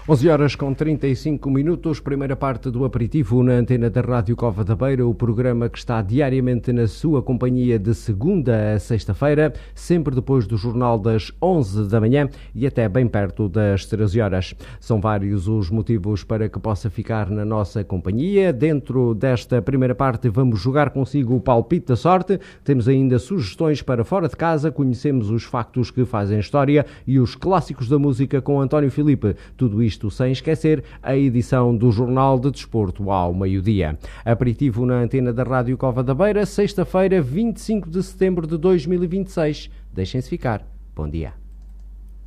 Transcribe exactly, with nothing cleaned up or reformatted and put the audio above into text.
onze horas com trinta e cinco minutos, primeira parte do aperitivo na antena da Rádio Cova da Beira, o programa que está diariamente na sua companhia de segunda a sexta-feira, sempre depois do jornal das onze da manhã e até bem perto das treze horas. São vários os motivos para que possa ficar na nossa companhia. Dentro desta primeira parte vamos jogar consigo o palpite da sorte, temos ainda sugestões para fora de casa, conhecemos os factos que fazem história e os clássicos da música com António Filipe. Tudo isto sem esquecer a edição do Jornal de Desporto ao meio-dia. Aperitivo na antena da Rádio Cova da Beira, sexta-feira, vinte e cinco de setembro de dois mil e vinte e seis. Deixem-se ficar. Bom dia.